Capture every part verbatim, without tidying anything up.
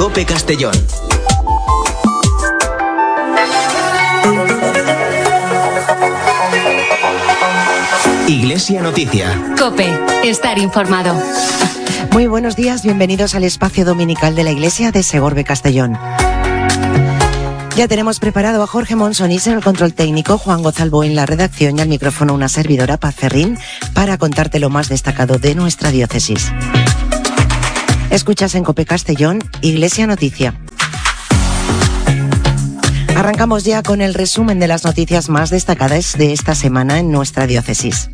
COPE Castellón. Iglesia Noticia. COPE, estar informado. Muy buenos días, bienvenidos al espacio dominical de la Iglesia de Segorbe Castellón. Ya tenemos preparado a Jorge Monsonís en el control técnico, Juan Gozalvo en la redacción y al micrófono una servidora, Paz Ferrín, para contarte lo más destacado de nuestra diócesis. Escuchas en COPE Castellón, Iglesia Noticia. Arrancamos ya con el resumen de las noticias más destacadas de esta semana en nuestra diócesis.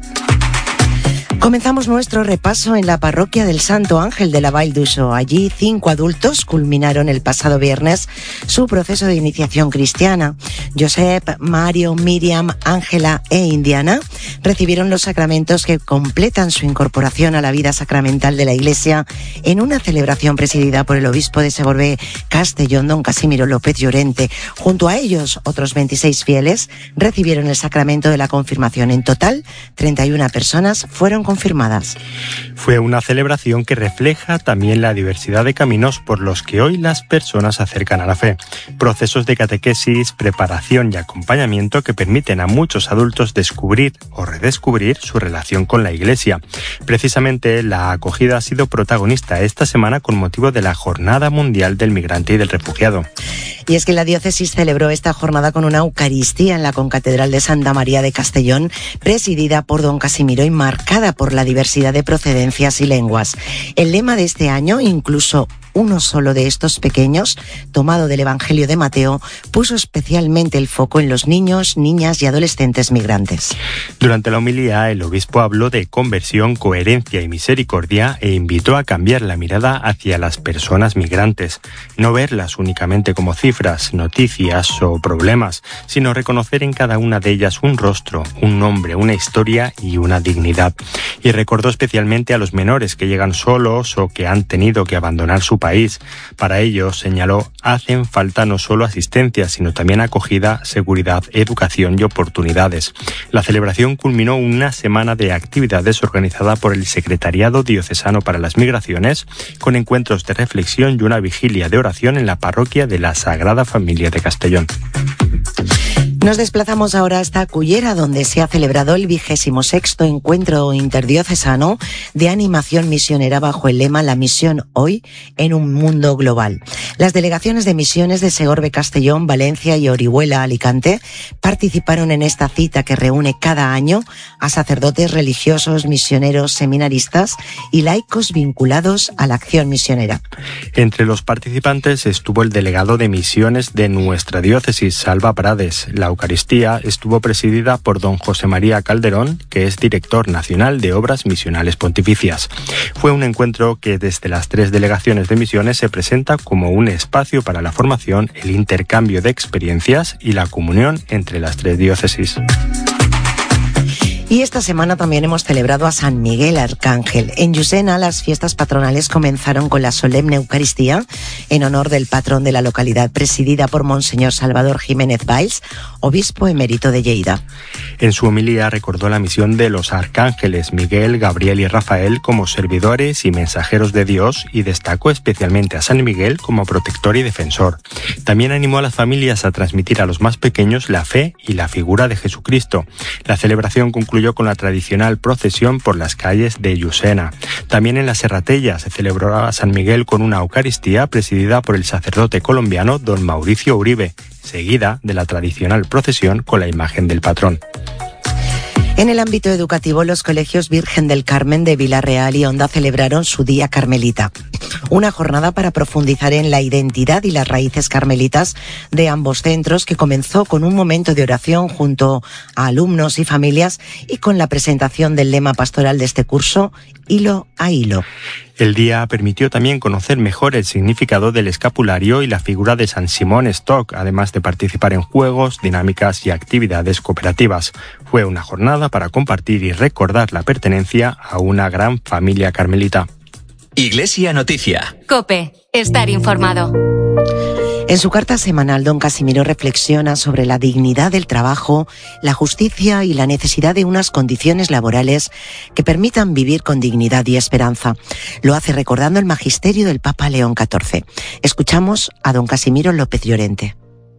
Comenzamos nuestro repaso en la parroquia del Santo Ángel de la Vall d'Uixó. Allí cinco adultos culminaron el pasado viernes su proceso de iniciación cristiana. Josep, Mario, Miriam, Ángela e Indiana recibieron los sacramentos que completan su incorporación a la vida sacramental de la Iglesia en una celebración presidida por el obispo de Segorbe Castellón, don Casimiro López Llorente. Junto a ellos, otros veintiséis fieles recibieron el sacramento de la confirmación. En total, treinta y una personas fueron confirmadas. Fue una celebración que refleja también la diversidad de caminos por los que hoy las personas se acercan a la fe. Procesos de catequesis, preparación y acompañamiento que permiten a muchos adultos descubrir o redescubrir su relación con la Iglesia. Precisamente la acogida ha sido protagonista esta semana con motivo de la Jornada Mundial del Migrante y del Refugiado. Y es que la diócesis celebró esta jornada con una Eucaristía en la Concatedral de Santa María de Castellón, presidida por don Casimiro y marcada por la diversidad de procedencias y lenguas. El lema de este año, incluso uno solo de estos pequeños, tomado del Evangelio de Mateo, puso especialmente el foco en los niños, niñas y adolescentes migrantes. Durante la homilía, el obispo habló de conversión, coherencia y misericordia e invitó a cambiar la mirada hacia las personas migrantes, no verlas únicamente como cifras, noticias o problemas, sino reconocer en cada una de ellas un rostro, un nombre, una historia y una dignidad. Y recordó especialmente a los menores que llegan solos o que han tenido que abandonar su país. Para ellos, señaló, hacen falta no solo asistencia, sino también acogida, seguridad, educación y oportunidades. La celebración culminó una semana de actividades organizada por el Secretariado Diocesano para las Migraciones, con encuentros de reflexión y una vigilia de oración en la parroquia de la Sagrada Familia de Castellón. Nos desplazamos ahora hasta Cullera, donde se ha celebrado el vigésimo sexto encuentro interdiocesano de animación misionera bajo el lema La misión hoy en un mundo global. Las delegaciones de misiones de Segorbe Castellón, Valencia y Orihuela Alicante participaron en esta cita que reúne cada año a sacerdotes religiosos, misioneros, seminaristas y laicos vinculados a la acción misionera. Entre los participantes estuvo el delegado de misiones de nuestra diócesis, Salva Prades. La Eucaristía estuvo presidida por don José María Calderón, que es director nacional de Obras Misionales Pontificias. Fue un encuentro que desde las tres delegaciones de misiones se presenta como un espacio para la formación, el intercambio de experiencias y la comunión entre las tres diócesis. Y esta semana también hemos celebrado a San Miguel Arcángel. En Llucena, las fiestas patronales comenzaron con la solemne Eucaristía en honor del patrón de la localidad, presidida por Monseñor Salvador Jiménez Valls, obispo emérito de Lleida. En su homilía recordó la misión de los arcángeles Miguel, Gabriel y Rafael como servidores y mensajeros de Dios y destacó especialmente a San Miguel como protector y defensor. También animó a las familias a transmitir a los más pequeños la fe y la figura de Jesucristo. La celebración concluyó con la tradicional procesión por las calles de Llucena. También en la Serratella se celebró a San Miguel con una Eucaristía presidida por el sacerdote colombiano don Mauricio Uribe, seguida de la tradicional procesión con la imagen del patrón. En el ámbito educativo, los colegios Virgen del Carmen de Villarreal y Honda celebraron su Día Carmelita, una jornada para profundizar en la identidad y las raíces carmelitas de ambos centros, que comenzó con un momento de oración junto a alumnos y familias y con la presentación del lema pastoral de este curso, Hilo a Hilo. El día permitió también conocer mejor el significado del escapulario y la figura de San Simón Stock, además de participar en juegos, dinámicas y actividades cooperativas. Fue una jornada para compartir y recordar la pertenencia a una gran familia carmelita. Iglesia Noticia. COPE, estar informado. En su carta semanal, don Casimiro reflexiona sobre la dignidad del trabajo, la justicia y la necesidad de unas condiciones laborales que permitan vivir con dignidad y esperanza. Lo hace recordando el magisterio del Papa León catorce. Escuchamos a don Casimiro López Llorente.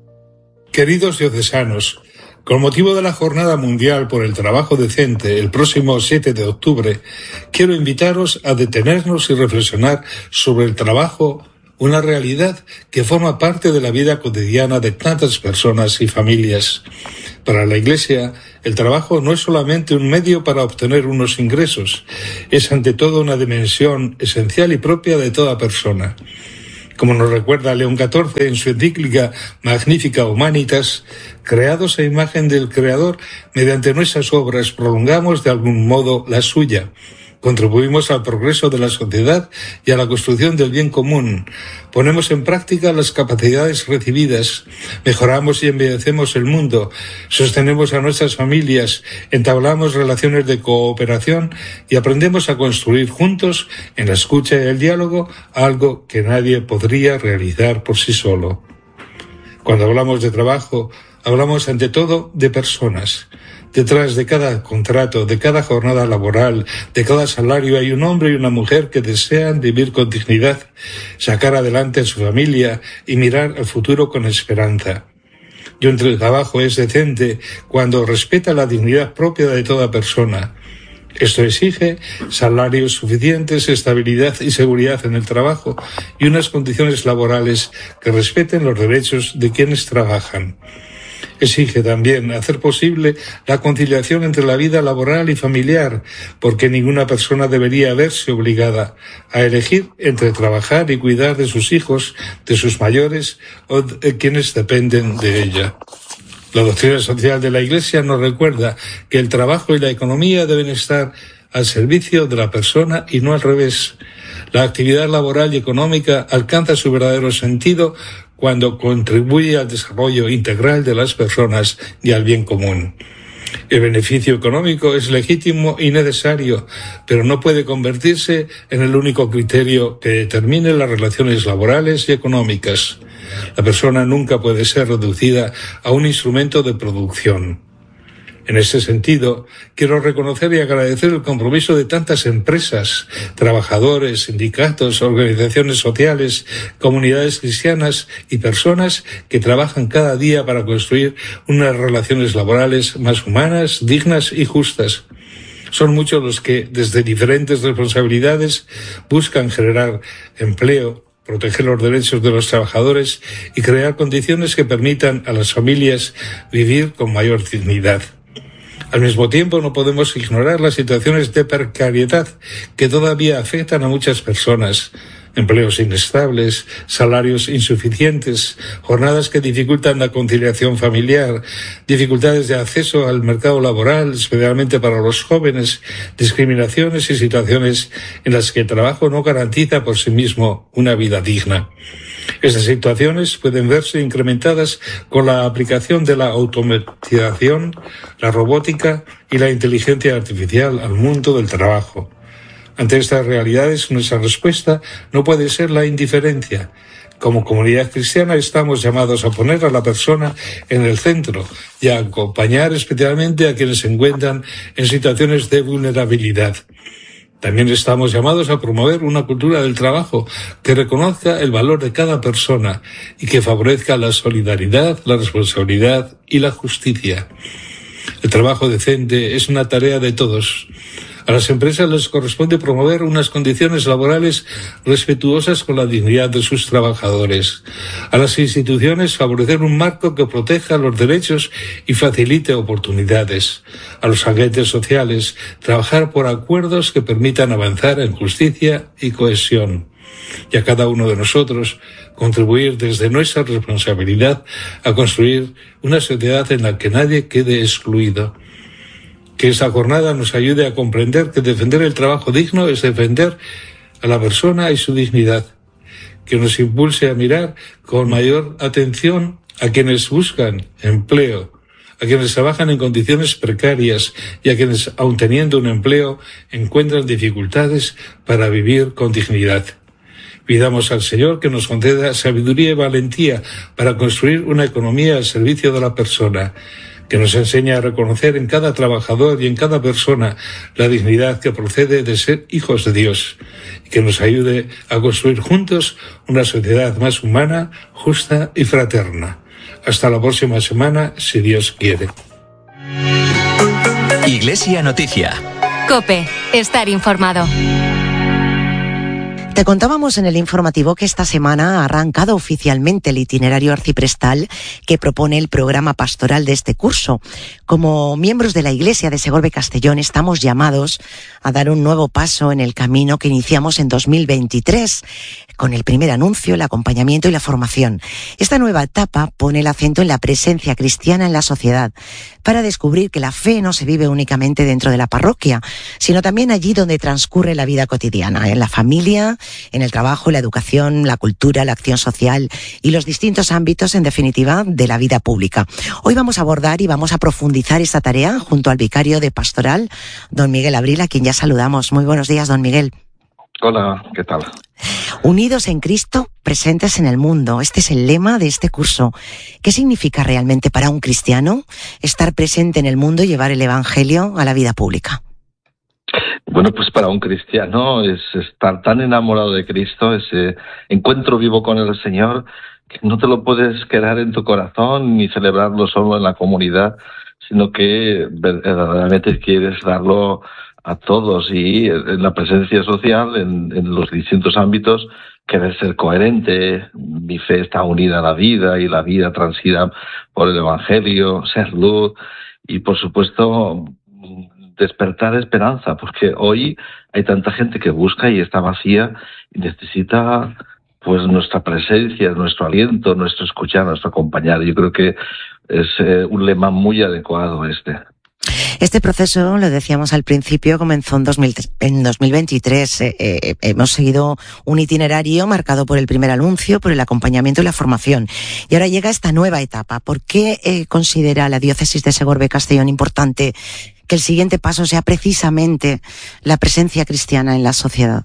Queridos diocesanos, con motivo de la Jornada Mundial por el Trabajo Decente, el próximo siete de octubre, quiero invitaros a detenernos y reflexionar sobre el trabajo, una realidad que forma parte de la vida cotidiana de tantas personas y familias. Para la Iglesia, el trabajo no es solamente un medio para obtener unos ingresos, es ante todo una dimensión esencial y propia de toda persona. Como nos recuerda León catorce en su encíclica Magnificat Humanitas, creados a imagen del Creador, mediante nuestras obras prolongamos de algún modo la suya. Contribuimos al progreso de la sociedad y a la construcción del bien común. Ponemos en práctica las capacidades recibidas, mejoramos y embellecemos el mundo, sostenemos a nuestras familias, entablamos relaciones de cooperación y aprendemos a construir juntos, en la escucha y el diálogo, algo que nadie podría realizar por sí solo. Cuando hablamos de trabajo, hablamos ante todo de personas. Detrás de cada contrato, de cada jornada laboral, de cada salario hay un hombre y una mujer que desean vivir con dignidad, sacar adelante a su familia y mirar al futuro con esperanza. Y un trabajo es decente cuando respeta la dignidad propia de toda persona. Esto exige salarios suficientes, estabilidad y seguridad en el trabajo y unas condiciones laborales que respeten los derechos de quienes trabajan. Exige también hacer posible la conciliación entre la vida laboral y familiar, porque ninguna persona debería verse obligada a elegir entre trabajar y cuidar de sus hijos, de sus mayores o de quienes dependen de ella. La doctrina social de la Iglesia nos recuerda que el trabajo y la economía deben estar al servicio de la persona y no al revés. La actividad laboral y económica alcanza su verdadero sentido cuando contribuye al desarrollo integral de las personas y al bien común. El beneficio económico es legítimo y necesario, pero no puede convertirse en el único criterio que determine las relaciones laborales y económicas. La persona nunca puede ser reducida a un instrumento de producción. En ese sentido, quiero reconocer y agradecer el compromiso de tantas empresas, trabajadores, sindicatos, organizaciones sociales, comunidades cristianas y personas que trabajan cada día para construir unas relaciones laborales más humanas, dignas y justas. Son muchos los que, desde diferentes responsabilidades, buscan generar empleo, proteger los derechos de los trabajadores y crear condiciones que permitan a las familias vivir con mayor dignidad. Al mismo tiempo, no podemos ignorar las situaciones de precariedad que todavía afectan a muchas personas. Empleos inestables, salarios insuficientes, jornadas que dificultan la conciliación familiar, dificultades de acceso al mercado laboral, especialmente para los jóvenes, discriminaciones y situaciones en las que el trabajo no garantiza por sí mismo una vida digna. Estas situaciones pueden verse incrementadas con la aplicación de la automatización, la robótica y la inteligencia artificial al mundo del trabajo. Ante estas realidades, nuestra respuesta no puede ser la indiferencia. Como comunidad cristiana estamos llamados a poner a la persona en el centro y a acompañar especialmente a quienes se encuentran en situaciones de vulnerabilidad. También estamos llamados a promover una cultura del trabajo que reconozca el valor de cada persona y que favorezca la solidaridad, la responsabilidad y la justicia. El trabajo decente es una tarea de todos. A las empresas les corresponde promover unas condiciones laborales respetuosas con la dignidad de sus trabajadores. A las instituciones favorecer un marco que proteja los derechos y facilite oportunidades. A los agentes sociales trabajar por acuerdos que permitan avanzar en justicia y cohesión. Y a cada uno de nosotros contribuir desde nuestra responsabilidad a construir una sociedad en la que nadie quede excluido. Que esta jornada nos ayude a comprender que defender el trabajo digno es defender a la persona y su dignidad. Que nos impulse a mirar con mayor atención a quienes buscan empleo, a quienes trabajan en condiciones precarias y a quienes, aun teniendo un empleo, encuentran dificultades para vivir con dignidad. Pidamos al Señor que nos conceda sabiduría y valentía para construir una economía al servicio de la persona, que nos enseñe a reconocer en cada trabajador y en cada persona la dignidad que procede de ser hijos de Dios, y que nos ayude a construir juntos una sociedad más humana, justa y fraterna. Hasta la próxima semana, si Dios quiere. Iglesia Noticia. COPE. Estar informado. Te contábamos en el informativo que esta semana ha arrancado oficialmente el itinerario arciprestal que propone el programa pastoral de este curso. Como miembros de la Iglesia de Segorbe Castellón estamos llamados a dar un nuevo paso en el camino que iniciamos en dos mil veintitrés, con el primer anuncio, el acompañamiento y la formación. Esta nueva etapa pone el acento en la presencia cristiana en la sociedad, para descubrir que la fe no se vive únicamente dentro de la parroquia, sino también allí donde transcurre la vida cotidiana, en la familia, en el trabajo, la educación, la cultura, la acción social y los distintos ámbitos, en definitiva, de la vida pública. Hoy vamos a abordar y vamos a profundizar esta tarea junto al vicario de Pastoral, don Miguel Abril, a quien ya saludamos. Muy buenos días, don Miguel. Hola, ¿qué tal? Unidos en Cristo, presentes en el mundo. Este es el lema de este curso. ¿Qué significa realmente para un cristiano estar presente en el mundo y llevar el Evangelio a la vida pública? Bueno, pues para un cristiano es estar tan enamorado de Cristo, ese encuentro vivo con el Señor, que no te lo puedes quedar en tu corazón ni celebrarlo solo en la comunidad, sino que verdaderamente quieres darlo a todos, y en la presencia social, en, en los distintos ámbitos, querer ser coherente. Mi fe está unida a la vida y la vida transida por el Evangelio, ser luz y, por supuesto, despertar esperanza, porque hoy hay tanta gente que busca y está vacía y necesita pues nuestra presencia, nuestro aliento, nuestro escuchar, nuestro acompañar. Yo creo que es eh, un lema muy adecuado este. Este proceso, lo decíamos al principio, comenzó en, dos mil, en dos mil veintitrés. Eh, eh, hemos seguido un itinerario marcado por el primer anuncio, por el acompañamiento y la formación. Y ahora llega esta nueva etapa. ¿Por qué eh, considera la diócesis de Segorbe Castellón importante que el siguiente paso sea precisamente la presencia cristiana en la sociedad?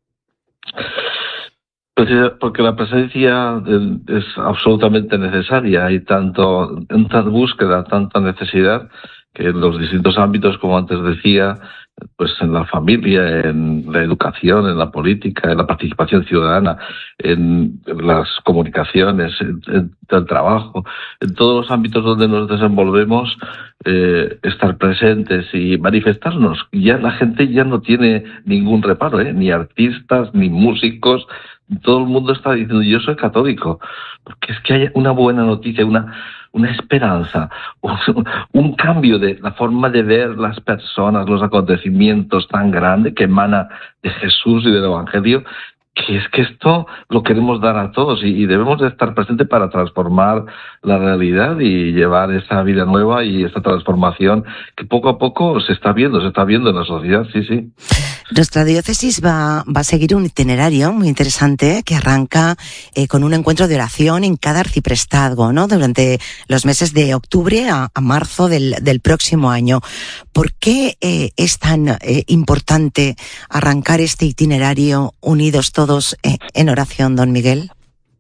Pues porque la presencia es absolutamente necesaria. Hay tanto, tanta búsqueda, tanta necesidad, que en los distintos ámbitos, como antes decía, pues en la familia, en la educación, en la política, en la participación ciudadana, en las comunicaciones, en, en el trabajo, en todos los ámbitos donde nos desenvolvemos, eh, estar presentes y manifestarnos. Ya la gente ya no tiene ningún reparo, ¿eh? Ni artistas, ni músicos. Todo el mundo está diciendo, yo soy católico, porque es que hay una buena noticia, una una esperanza, un, un cambio de la forma de ver las personas, los acontecimientos tan grande que emana de Jesús y del Evangelio, que es que esto lo queremos dar a todos y, y debemos de estar presentes para transformar la realidad y llevar esa vida nueva y esta transformación que poco a poco se está viendo, se está viendo en la sociedad, sí, sí. Nuestra diócesis va, va a seguir un itinerario muy interesante que arranca eh, con un encuentro de oración en cada arciprestazgo, ¿no? Durante los meses de octubre a, a marzo del, del próximo año. ¿Por qué eh, es tan eh, importante arrancar este itinerario unidos todos eh, en oración, don Miguel?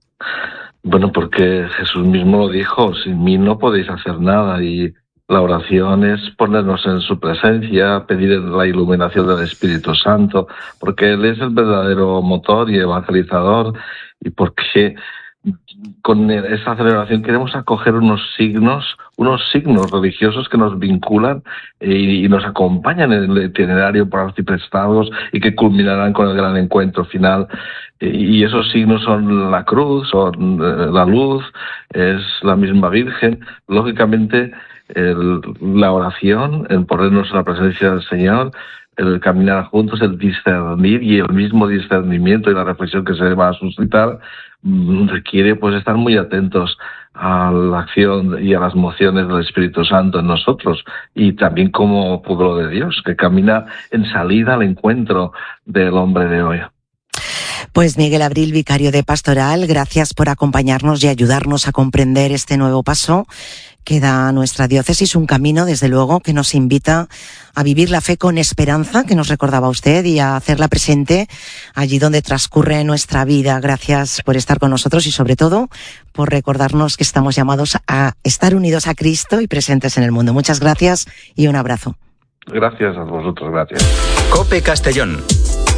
Bueno, porque Jesús mismo lo dijo, sin mí no podéis hacer nada, y la oración es ponernos en su presencia, pedir la iluminación del Espíritu Santo, porque Él es el verdadero motor y evangelizador, y porque con esa celebración queremos acoger unos signos, unos signos religiosos que nos vinculan y, y nos acompañan en el itinerario por arciprestazgos y que culminarán con el gran encuentro final. Y esos signos son la cruz, son la luz, es la misma Virgen. Lógicamente, el, la oración, el ponernos en la presencia del Señor, el caminar juntos, el discernir y el mismo discernimiento y la reflexión que se va a suscitar requiere pues estar muy atentos a la acción y a las mociones del Espíritu Santo en nosotros, y también como pueblo de Dios que camina en salida al encuentro del hombre de hoy. Pues Miguel Abril, vicario de Pastoral, gracias por acompañarnos y ayudarnos a comprender este nuevo paso que da nuestra diócesis, un camino, desde luego, que nos invita a vivir la fe con esperanza, que nos recordaba usted, y a hacerla presente allí donde transcurre nuestra vida. Gracias por estar con nosotros y, sobre todo, por recordarnos que estamos llamados a estar unidos a Cristo y presentes en el mundo. Muchas gracias y un abrazo. Gracias a vosotros, gracias. COPE Castellón.